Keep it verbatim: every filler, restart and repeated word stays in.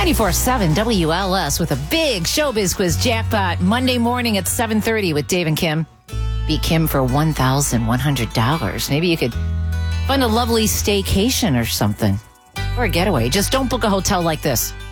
ninety-four point seven W L S with a big Showbiz Quiz jackpot Monday morning at seven thirty with Dave and Kim. Beat Kim for one thousand one hundred dollars. Maybe you could find a lovely staycation or something. Or a getaway. Just don't book a hotel like this.